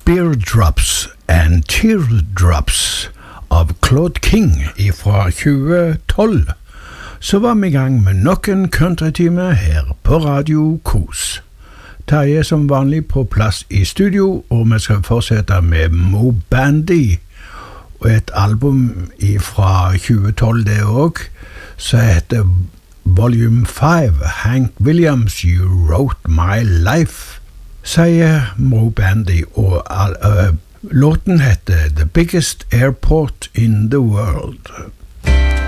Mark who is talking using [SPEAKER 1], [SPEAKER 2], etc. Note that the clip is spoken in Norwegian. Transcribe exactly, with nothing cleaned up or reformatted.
[SPEAKER 1] Speardrops and Teardrops av Claude King fra tjue tolv, så var vi i gang med nok en countrytime her på Radio Kos. Terje som vanlig på plass i studio, og vi skal fortsette med Moe Bandy, og et album fra tjue tolv det også, som heter Volume five, Hank Williams, You Wrote My Life, sier Moe Bandy, og uh, låten heter The Biggest Airport in the World.